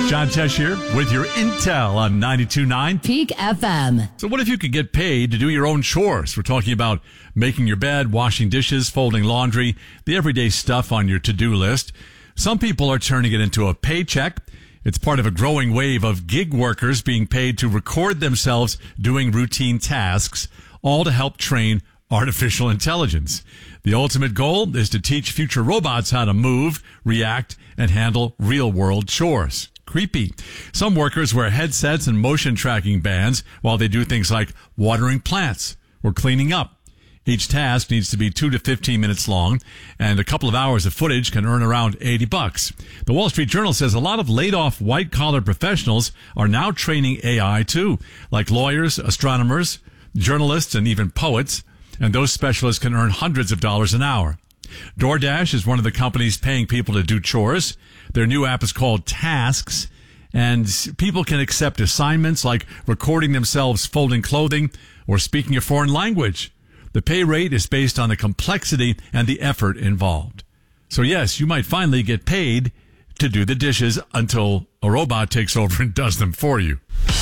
John Tesh here with your Intel on 92.9 Peak FM. So what if you could get paid to do your own chores? We're talking about making your bed, washing dishes, folding laundry, the everyday stuff on your to-do list. Some people are turning it into a paycheck. It's part of a growing wave of gig workers being paid to record themselves doing routine tasks, all to help train artificial intelligence. The ultimate goal is to teach future robots how to move, react, and handle real-world chores. Creepy. Some workers wear headsets and motion tracking bands while they do things like watering plants or cleaning up. Each task needs to be 2 to 15 minutes long, and a couple of hours of footage can earn around $80. The Wall Street Journal says a lot of laid-off white-collar professionals are now training AI too, like lawyers, astronomers, journalists, and even poets, and those specialists can earn hundreds of dollars an hour. DoorDash is one of the companies paying people to do chores. Their new app is called Tasks, and people can accept assignments like recording themselves folding clothing or speaking a foreign language. The pay rate is based on the complexity and the effort involved. So yes, you might finally get paid to do the dishes until a robot takes over and does them for you.